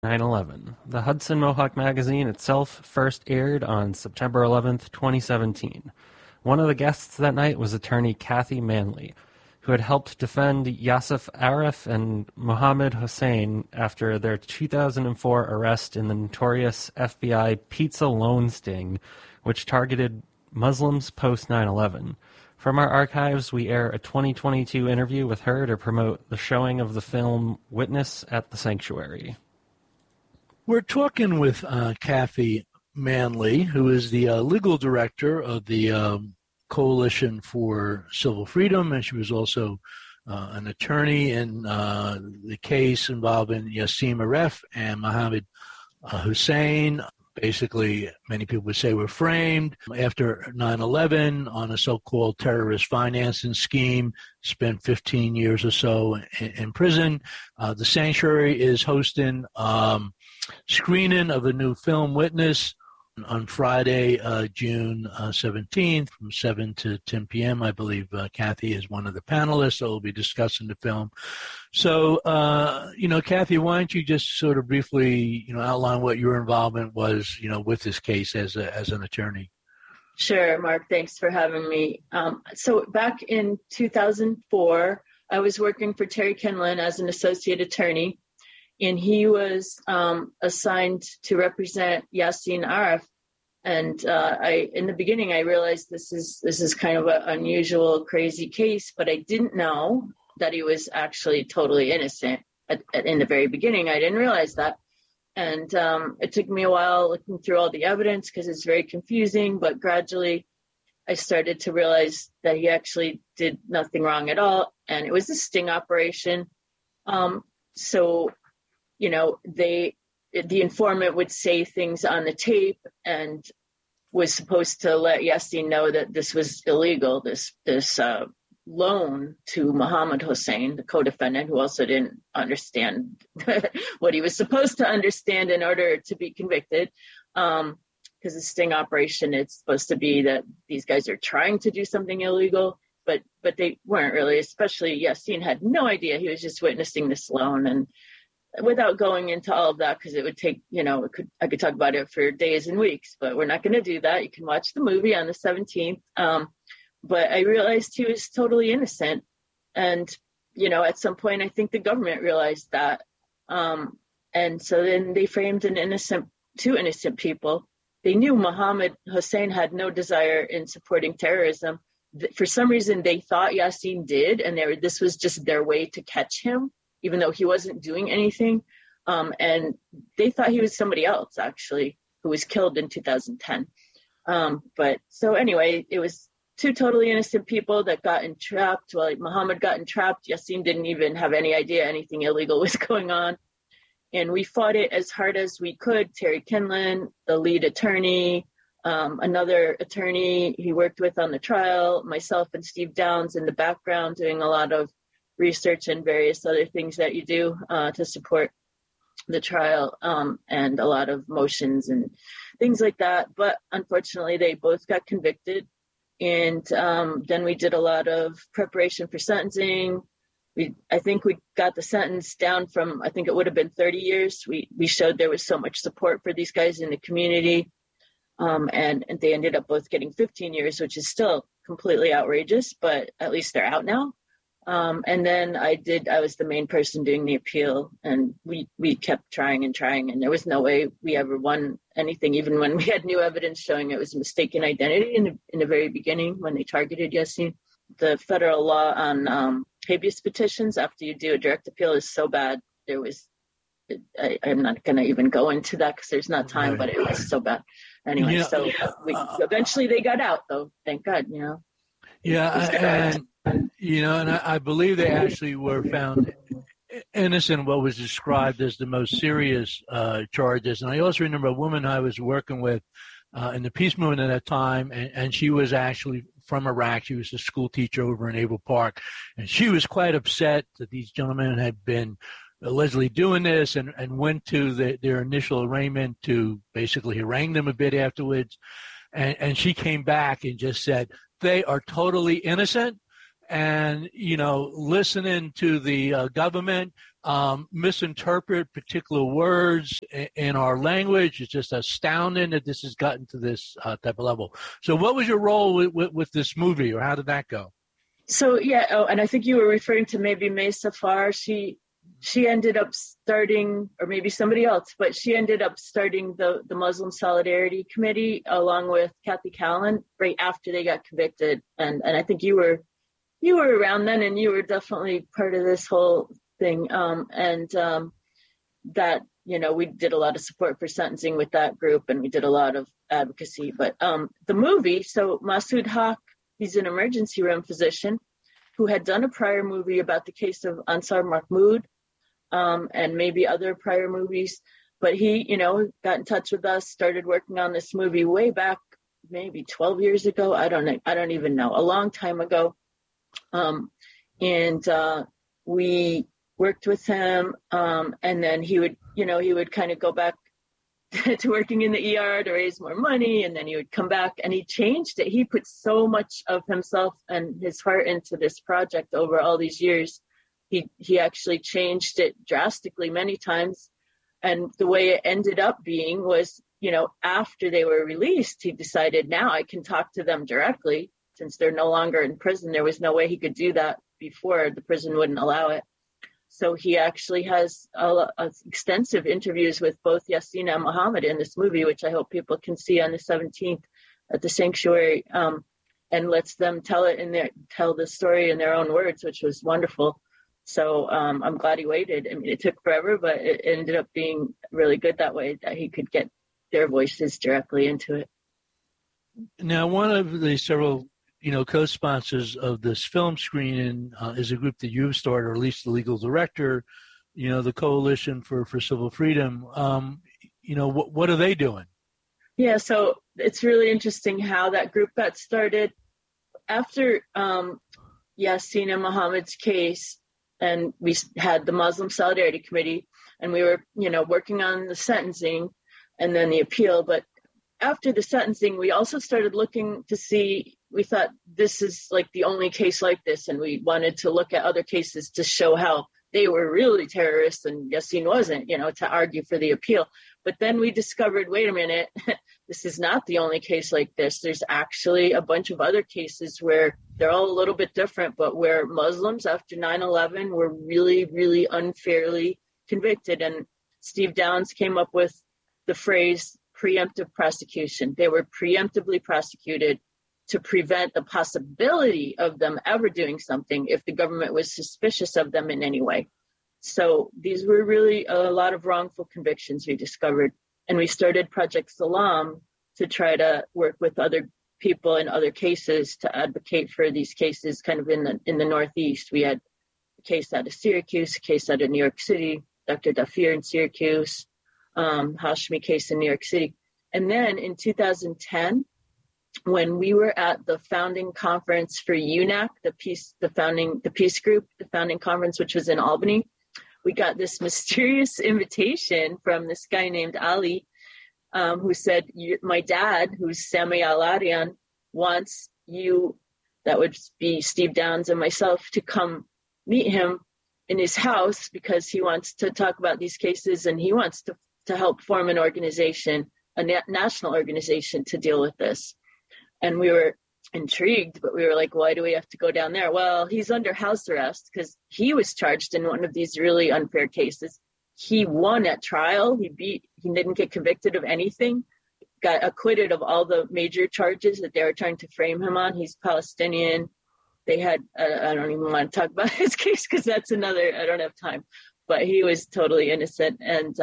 9/11. The Hudson Mohawk magazine itself first aired on September 11th, 2017. One of the guests that night was attorney Kathy Manley, who had helped defend Yasser Arafat and Mohammed Hossein after their 2004 arrest in the notorious FBI pizza loan sting, which targeted Muslims post 9/11. From our archives, we air a 2022 interview with her to promote the showing of the film Witness at the Sanctuary. We're talking with Kathy Manley, who is the legal director of the Coalition for Civil Freedom, and she was also an attorney in the case involving Yasser Arafat and Mohammed Hussein. Basically, many people would say were framed after 9/11 on a so-called terrorist financing scheme, spent 15 years or so in prison. The Sanctuary is hosting screening of a new film, Witness, on Friday, June 17th from 7 to 10 p.m. I believe Kathy is one of the panelists that will be discussing the film. So, Kathy, why don't you just sort of briefly, outline what your involvement was, with this case as an attorney? Sure, Mark. Thanks for having me. So back in 2004, I was working for Terry Kenlin as an associate attorney, and he was assigned to represent Yasser Arafat. And in the beginning, I realized this is kind of an unusual, crazy case, but I didn't know that he was actually totally innocent. In the very beginning, I didn't realize that. And it took me a while looking through all the evidence because it's very confusing, but gradually I started to realize that he actually did nothing wrong at all. And it was a sting operation. The informant would say things on the tape and was supposed to let Yasser know that this was illegal, this loan to Mohammed Hussein, the co-defendant, who also didn't understand what he was supposed to understand in order to be convicted. Because the sting operation, it's supposed to be that these guys are trying to do something illegal, but they weren't really, especially Yasser had no idea. He was just witnessing this loan. And without going into all of that, because it would take, I could talk about it for days and weeks, but we're not going to do that. You can watch the movie on the 17th. But I realized he was totally innocent. And, at some point, I think the government realized that. And so then they framed two innocent people. They knew Mohammed Hussein had no desire in supporting terrorism. For some reason, they thought Yasser did, and this was just their way to catch him, even though he wasn't doing anything. And they thought he was somebody else, actually, who was killed in 2010. But so anyway, it was two totally innocent people that got entrapped. Well, Mohammed got entrapped. Yasser didn't even have any idea anything illegal was going on. And we fought it as hard as we could. Terry Kenlin, the lead attorney, another attorney he worked with on the trial, myself and Steve Downs in the background doing a lot of research and various other things that you do to support the trial, and a lot of motions and things like that. But unfortunately, they both got convicted. And then we did a lot of preparation for sentencing. I think we got the sentence down from, I think it would have been 30 years. We showed there was so much support for these guys in the community. And they ended up both getting 15 years, which is still completely outrageous, but at least they're out now. And then I was the main person doing the appeal, and we kept trying, and there was no way we ever won anything, even when we had new evidence showing it was a mistaken identity in the very beginning when they targeted Yasser. The federal law on habeas petitions after you do a direct appeal is so bad. I'm not going to even go into that because there's not time, but it was so bad. Anyway, eventually they got out, though. Thank God, Yeah, and I believe they actually were found innocent of what was described as the most serious charges. And I also remember a woman I was working with in the peace movement at that time, and she was actually from Iraq. She was a school teacher over in Abel Park, and she was quite upset that these gentlemen had been allegedly doing this and went to their initial arraignment to basically harangue them a bit afterwards. And she came back and just said, they are totally innocent. And, listening to the government, misinterpret particular words in our language. It's just astounding that this has gotten to this type of level. So what was your role with this movie, or how did that go? So, and I think you were referring to maybe May Safar. She ended up starting, or maybe somebody else, but she ended up starting the Muslim Solidarity Committee along with Kathy Callan right after they got convicted. And I think you were around then, and you were definitely part of this whole thing. That, we did a lot of support for sentencing with that group, and we did a lot of advocacy. But the movie, so Masood Haq, he's an emergency room physician who had done a prior movie about the case of Ansar Mahmoud, and maybe other prior movies. But he, got in touch with us, started working on this movie way back, maybe 12 years ago. I don't even know, a long time ago. We worked with him, and then he would kind of go back to working in the ER to raise more money, and then he would come back, and he changed it. He put so much of himself and his heart into this project over all these years. He actually changed it drastically many times, and the way it ended up being was, after they were released, he decided, now I can talk to them directly since they're no longer in prison. There was no way he could do that before. The prison wouldn't allow it. So he actually has extensive interviews with both Yasin and Muhammad in this movie, which I hope people can see on the 17th at the Sanctuary, and lets them tell the story in their own words, which was wonderful. So I'm glad he waited. I mean, it took forever, but it ended up being really good that way, that he could get their voices directly into it. Now, one of the several co-sponsors of this film screening is a group that you've started, or at least the legal director, the Coalition for Civil Freedom. What are they doing? Yeah, so it's really interesting how that group got started. After Yasin and Muhammad's case, and we had the Muslim Solidarity Committee, and we were, working on the sentencing and then the appeal. But after the sentencing, we also started looking to see, we thought this is like the only case like this, and we wanted to look at other cases to show how they were really terrorists and Yasin wasn't, to argue for the appeal. But then we discovered, wait a minute, this is not the only case like this. There's actually a bunch of other cases where they're all a little bit different, but where Muslims after 9/11 were really, really unfairly convicted. And Steve Downs came up with the phrase preemptive prosecution. They were preemptively prosecuted to prevent the possibility of them ever doing something if the government was suspicious of them in any way. So these were really a lot of wrongful convictions we discovered. And we started Project Salam to try to work with other people in other cases to advocate for these cases kind of in the Northeast. We had a case out of Syracuse, a case out of New York City, Dr. Dafir in Syracuse, Hashmi case in New York City. And then in 2010, when we were at the founding conference for UNAC, the peace group, the founding conference, which was in Albany, we got this mysterious invitation from this guy named Ali, who said, my dad, who's Sami Al-Arian, wants you, that would be Steve Downs and myself, to come meet him in his house because he wants to talk about these cases, and he wants to help form an organization, a national organization to deal with this. And we were intrigued, but we were like, why do we have to go down there? Well, he's under house arrest because he was charged in one of these really unfair cases. He won at trial. He didn't get convicted of anything, got acquitted of all the major charges that they were trying to frame him on. He's Palestinian. They had, I don't even want to talk about his case because that's another, I don't have time, but he was totally innocent. And,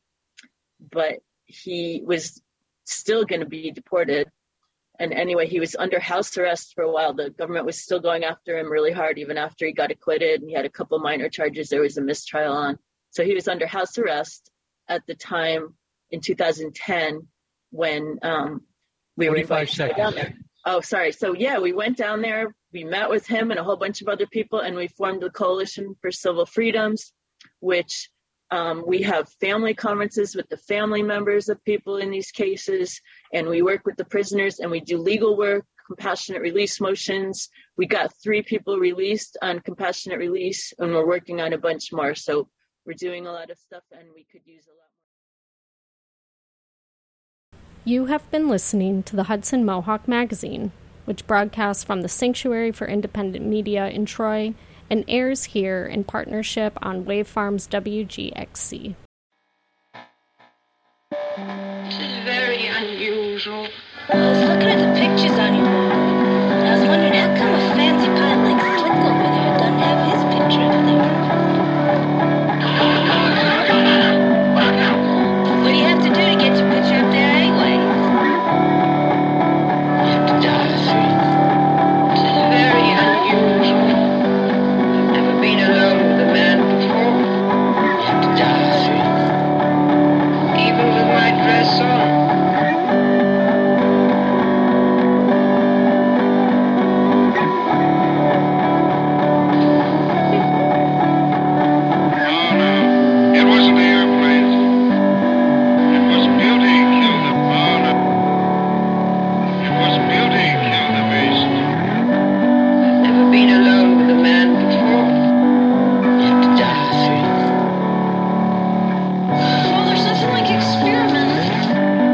but he was still going to be deported. And anyway, he was under house arrest for a while. The government was still going after him really hard, even after he got acquitted. And he had a couple minor charges there was a mistrial on. So he was under house arrest at the time in 2010 when we were invited to go down there. Oh, sorry. So, yeah, we went down there. We met with him and a whole bunch of other people, and we formed the Coalition for Civil Freedoms, which we have family conferences with the family members of people in these cases, and we work with the prisoners, and we do legal work, compassionate release motions. We got 3 people released on compassionate release, and we're working on a bunch more. So we're doing a lot of stuff, and we could use a lot more. You have been listening to the Hudson Mohawk Magazine, which broadcasts from the Sanctuary for Independent Media in Troy and airs here in partnership on Wave Farms WGXC. This is very unusual. I was looking at the pictures on your wall, and I was wondering how come a fancy pilot like Slick over there doesn't have his picture up there? What do you have to do to get your picture up there anyway? You have to die, see? This is very unusual. I've never been alone with a man before. You have to die, see? Even with my dress on. You have to die, see?